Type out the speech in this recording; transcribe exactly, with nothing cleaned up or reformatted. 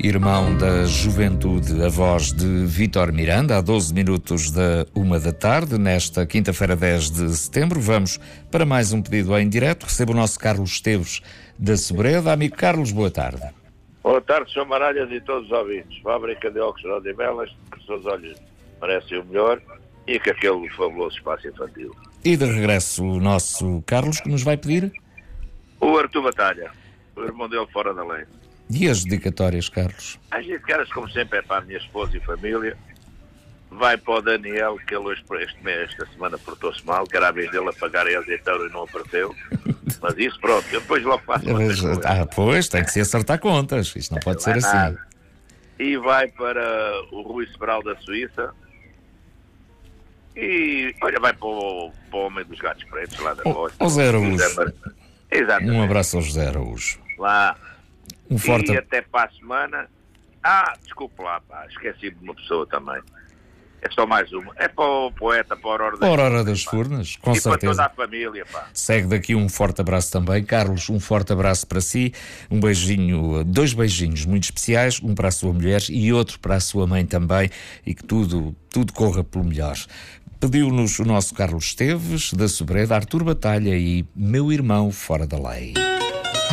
Irmão da Juventude, a voz de Vítor Miranda, a doze minutos da uma da tarde, nesta quinta-feira, dez de setembro. Vamos para mais um pedido em direto. Recebo o nosso Carlos Esteves da Sobreda. Amigo Carlos, boa tarde. Boa tarde, senhor Maralhas e todos os ouvintes. Fábrica de óculos Rodimelas, que os seus olhos merecem o melhor e que aquele fabuloso espaço infantil. E de regresso o nosso Carlos, que nos vai pedir? O Artur Batalha, o irmão dele fora da lei. E as dedicatórias, Carlos? As dedicatórias, como sempre, é para a minha esposa e família. Vai para o Daniel, que ele hoje, este mês, esta semana, portou-se mal, que era a vez dele a pagar a azeiteiro e não apareceu. Mas isso, pronto, eu depois logo faço Mas, ah, pois, tem que se acertar contas. Isto não pode ser assim. Nada. E vai para o Rui Sebral da Suíça. E, olha, vai para o, para o Homem dos Gatos Pretos, lá da costa. O Zé Araújo. Exatamente. Um abraço ao José Araújo. Lá. Um forte... E até para a semana. Ah, desculpe lá, pá, esqueci de uma pessoa também. É só mais uma. É para o poeta, para a Aurora das Para a Aurora Furnas, das Furnas, com e certeza. para toda a família, pá. Segue daqui um forte abraço também. Carlos, um forte abraço para si. Um beijinho, dois beijinhos muito especiais. Um para a sua mulher e outro para a sua mãe também. E que tudo, tudo corra pelo melhor. Pediu-nos o nosso Carlos Esteves, da Sobreda, Artur Batalha e Meu Irmão Fora da Lei.